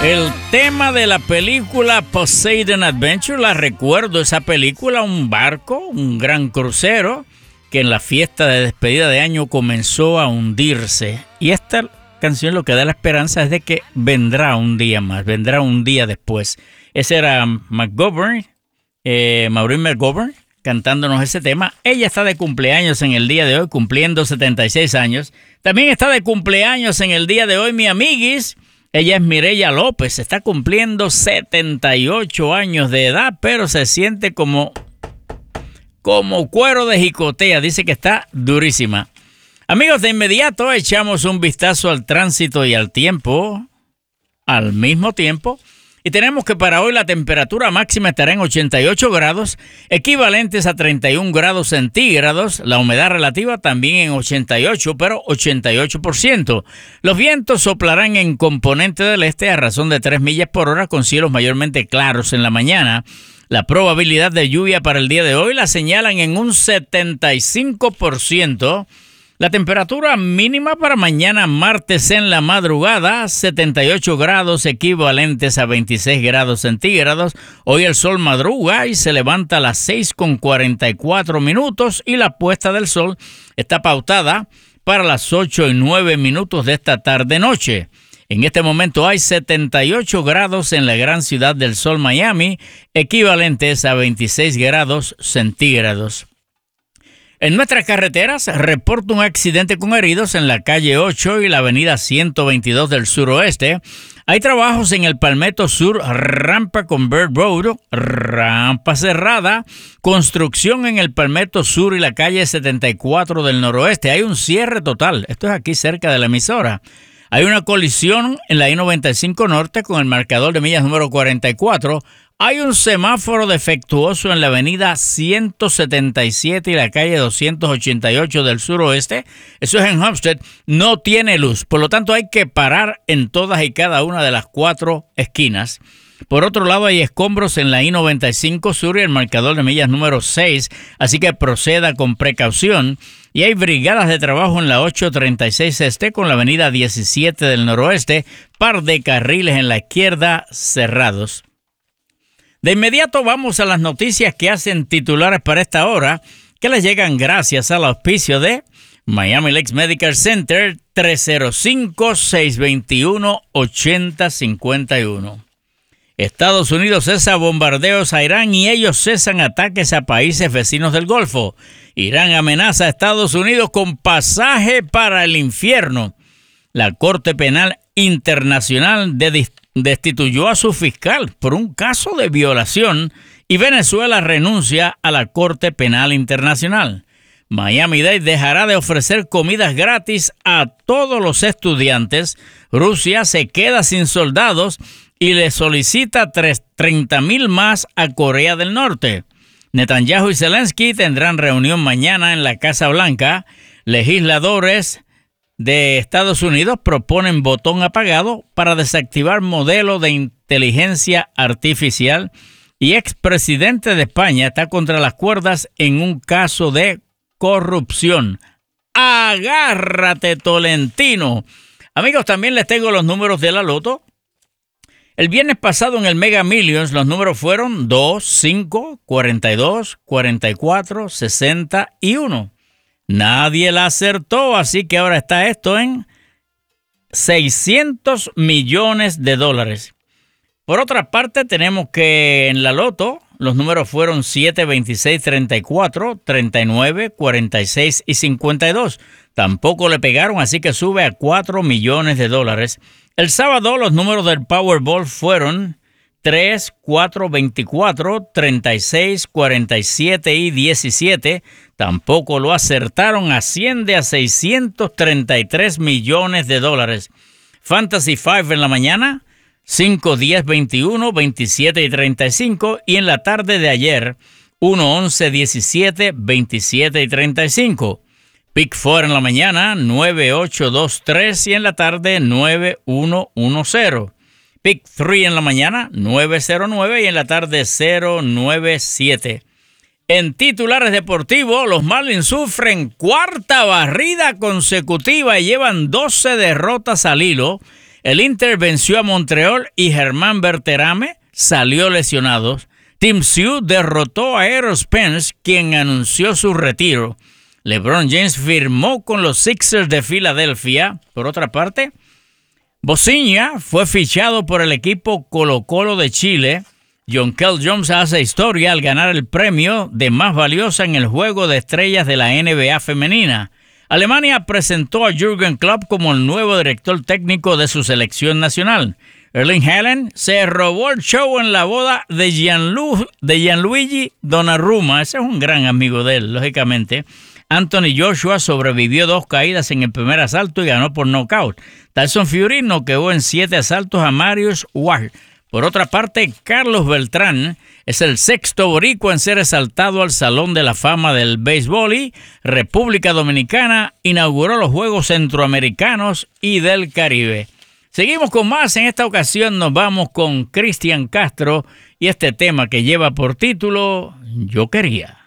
El tema de la película Poseidon Adventure, la recuerdo, esa película, un barco, un gran crucero, que en la fiesta de despedida de año comenzó a hundirse. Y esta canción lo que da la esperanza es de que vendrá un día más, vendrá un día después. Ese era Maureen McGovern, cantándonos ese tema. Ella está de cumpleaños en el día de hoy, cumpliendo 76 años. También está de cumpleaños en el día de hoy mi amiguis. Ella es Mireya López, está cumpliendo 78 años de edad, pero se siente como cuero de jicotea. Dice que está durísima. Amigos, de inmediato echamos un vistazo al tránsito y al tiempo, al mismo tiempo. Y tenemos que para hoy la temperatura máxima estará en 88 grados, equivalentes a 31 grados centígrados. La humedad relativa también en 88, pero 88%. Los vientos soplarán en componente del este a razón de 3 millas por hora con cielos mayormente claros en la mañana. La probabilidad de lluvia para el día de hoy la señalan en un 75%. La temperatura mínima para mañana martes en la madrugada, 78 grados equivalentes a 26 grados centígrados. Hoy el sol madruga y se levanta a las 6:44 y la puesta del sol está pautada para las 8:09 de esta tarde-noche. En este momento hay 78 grados en la gran ciudad del sol Miami, equivalentes a 26 grados centígrados. En nuestras carreteras, reporta un accidente con heridos en la calle 8 y la avenida 122 del suroeste. Hay trabajos en el Palmetto Sur, rampa con Bird Road, rampa cerrada, construcción en el Palmetto Sur y la calle 74 del noroeste. Hay un cierre total, esto es aquí cerca de la emisora. Hay una colisión en la I-95 Norte con el marcador de millas número 44. Hay un semáforo defectuoso en la avenida 177 y la calle 288 del suroeste. Eso es en Homestead. No tiene luz, por lo tanto hay que parar en todas y cada una de las 4 esquinas. Por otro lado, hay escombros en la I-95 Sur y el marcador de millas número 6, así que proceda con precaución. Y hay brigadas de trabajo en la 836 Este con la avenida 17 del noroeste, par de carriles en la izquierda cerrados. De inmediato vamos a las noticias que hacen titulares para esta hora, que les llegan gracias al auspicio de Miami Lakes Medical Center, 305-621-8051. Estados Unidos cesa bombardeos a Irán y ellos cesan ataques a países vecinos del Golfo. Irán amenaza a Estados Unidos con pasaje para el infierno. La Corte Penal Internacional destituyó a su fiscal por un caso de violación y Venezuela renuncia a la Corte Penal Internacional. Miami-Dade dejará de ofrecer comidas gratis a todos los estudiantes. Rusia se queda sin soldados y le solicita 30,000 más a Corea del Norte. Netanyahu y Zelensky tendrán reunión mañana en la Casa Blanca. Legisladores de Estados Unidos proponen botón apagado para desactivar modelo de inteligencia artificial. Y expresidente de España está contra las cuerdas en un caso de corrupción. ¡Agárrate, Tolentino! Amigos, también les tengo los números de la loto. El viernes pasado en el Mega Millions los números fueron 2, 5, 42, 44, 61. Nadie la acertó, así que ahora está esto en $600 millones. Por otra parte, tenemos que en la loto los números fueron 7, 26, 34, 39, 46 y 52. Tampoco le pegaron, así que sube a $4 millones. El sábado los números del Powerball fueron 3, 4, 24, 36, 47 y 17. Tampoco lo acertaron, asciende a $633 millones. Fantasy 5 en la mañana, 5, 10, 21, 27 y 35. Y en la tarde de ayer, 1, 11, 17, 27 y 35. Pick 4 en la mañana, 9, 8, 2, 3 y en la tarde 9, 1, 1, 0. Pick 3 en la mañana, 9, 0, 9 y en la tarde 0, 9, 7. En titulares deportivos, los Marlins sufren cuarta barrida consecutiva y llevan 12 derrotas al hilo. El Inter venció a Montreal y Germán Berterame salió lesionado. Tim Sioux derrotó a Errol Spence, quien anunció su retiro. LeBron James firmó con los Sixers de Filadelfia. Por otra parte, Bociña fue fichado por el equipo Colo-Colo de Chile. Jonquel Jones hace historia al ganar el premio de más valiosa en el Juego de Estrellas de la NBA femenina. Alemania presentó a Jürgen Klopp como el nuevo director técnico de su selección nacional. Erling Haaland se robó el show en la boda de Gianluigi Donnarumma. Ese es un gran amigo de él, lógicamente. Anthony Joshua sobrevivió 2 caídas en el primer asalto y ganó por nocaut. Tyson Fury noqueó en 7 asaltos a Marius Ward. Por otra parte, Carlos Beltrán es el 6º boricua en ser exaltado al Salón de la Fama del Béisbol y República Dominicana inauguró los Juegos Centroamericanos y del Caribe. Seguimos con más. En esta ocasión nos vamos con Cristian Castro y este tema que lleva por título Yo Quería.